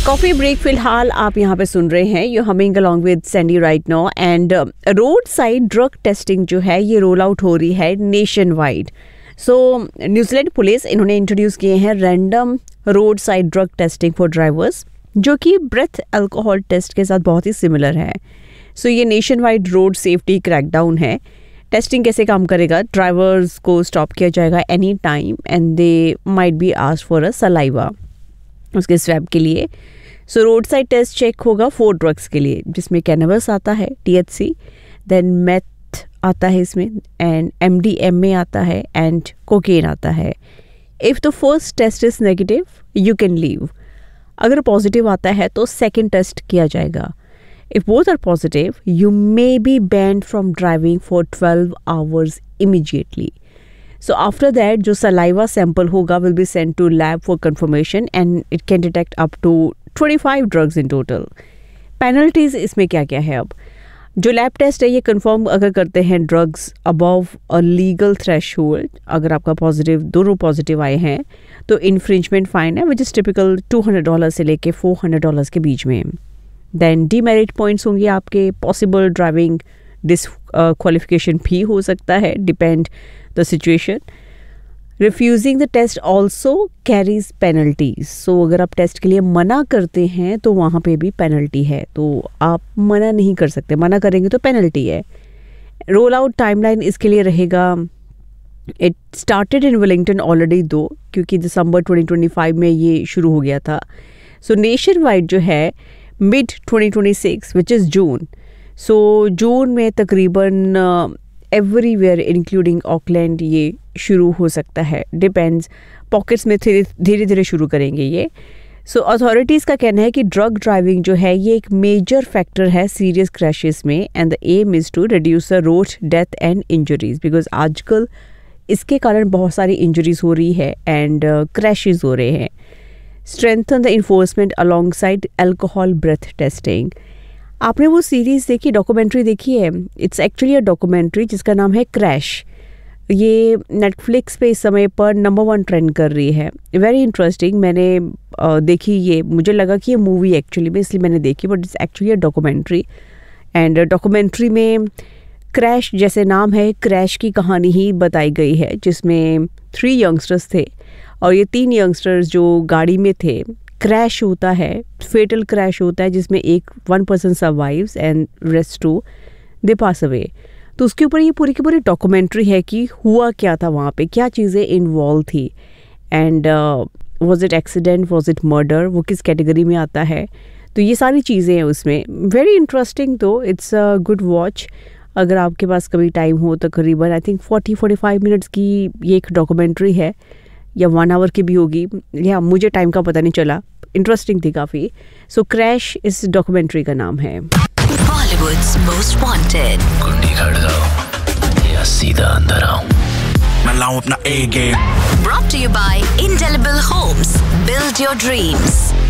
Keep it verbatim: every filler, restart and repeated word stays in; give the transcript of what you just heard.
Coffee break फिलहाल आप यहाँ पे सुन रहे हैं, you humming along with Sandy right now. And road side drug testing जो है ये रोल आउट हो रही है नेशन वाइड। सो न्यूजीलैंड पुलिस इन्होंने इंट्रोड्यूस किए हैं random road side drug testing for drivers, जो कि ब्रेथ अल्कोहल टेस्ट के साथ बहुत ही सिमिलर है। सो so, ये nation wide road safety crackdown है। टेस्टिंग कैसे काम करेगा? ड्राइवर्स को स्टॉप किया जाएगा any time and they might be asked for a saliva उसके स्वैब के लिए। सो रोड साइड टेस्ट चेक होगा फोर ड्रग्स के लिए, जिसमें कैनबस आता है, टीएचसी, देन मेथ आता है इसमें, एंड एमडीएमए आता है, एंड कोकेन आता है। If the first test is negative you can leave. अगर पॉजिटिव आता है तो सेकेंड टेस्ट किया जाएगा। If both are positive you may be banned from driving for twelve hours immediately. So after that जो saliva sample होगा will be sent to lab for confirmation and it can detect up to twenty-five drugs in total. Penalties इसमें क्या क्या है? अब जो lab test है ये कंफर्म अगर करते हैं drugs above a legal threshold, अगर आपका पॉजिटिव दोनों पॉजिटिव आए हैं तो इन्फ्रिंजमेंट फाइन है which is typical two hundred dollar से लेके फोर हंड्रेड डॉलर्स के बीच में। देन डीमेरिट पॉइंट्स होंगे आपके, पॉसिबल ड्राइविंग डिसक्वालिफिकेशन भी हो सकता है, depend the situation. Refusing the test also carries penalties. सो अगर आप टेस्ट के लिए मना करते हैं तो वहाँ पे भी पेनल्टी है, तो आप मना नहीं कर सकते, मना करेंगे तो पेनल्टी है। रोल आउट टाइमलाइन इसके लिए रहेगा, it started in Wellington already दो, क्योंकि दिसंबर ट्वेंटी ट्वेंटी फाइव में ये शुरू हो गया था। सो नेशन वाइड जो है mid twenty twenty six which is जून। सो जून में तकरीबन एवरीवेयर इंक्लूडिंग ऑकलैंड ये शुरू हो सकता है, डिपेंड्स, पॉकेट्स में धीरे धीरे शुरू करेंगे ये। सो अथॉरिटीज़ का कहना है कि ड्रग ड्राइविंग जो है ये एक मेजर फैक्टर है सीरियस क्रैशेस में, and the M is to reduce the road death and injuries, because आजकल इसके कारण बहुत सारी इंजरीज हो रही है एंड क्रैशेस हो रहे हैं। Strengthen the enforcement along side alcohol breath testing. आपने वो सीरीज़ देखी, डॉक्यूमेंट्री देखी है? इट्स एक्चुअली अ डॉक्यूमेंट्री जिसका नाम है क्रैश। ये नेटफ्लिक्स पे इस समय पर नंबर वन ट्रेंड कर रही है। Very interesting. मैंने uh, देखी, ये मुझे लगा कि ये मूवी एक्चुअली में, इसलिए मैंने देखी, but it's actually a documentary. And documentary में क्रैश जैसे नाम है, क्रैश की कहानी ही बताई गई है, जिसमें थ्री यंगस्टर्स थे और ये तीन यंगस्टर्स जो गाड़ी में थे, क्रैश होता है, फेटल क्रैश होता है, जिसमें एक one person survives and rest to they pass away. तो उसके ऊपर ये पूरी की पूरी डॉक्यूमेंट्री है कि हुआ क्या था वहाँ पे, क्या चीज़ें इन्वॉल्व थी, and was it accident, was it murder, वो किस कैटेगरी में आता है। तो ये सारी चीज़ें हैं उसमें। वेरी इंटरेस्टिंग, तो इट्स अ गुड वॉच अगर आपके पास कभी टाइम हो। तकरीबन I think forty forty five minutes की ये एक डॉक्यूमेंट्री है, या वन आवर की भी होगी, या मुझे टाइम का पता नहीं चला। इंटरेस्टिंग थी काफ़ी। सो क्रैश इस डॉक्यूमेंट्री का नाम है। Bollywood's Most Wanted. कुंडी खड़काओ या सीधा अंदर आओ, मैं लाऊं अपना ए game. Brought to you by Indelible Homes. Build your dreams.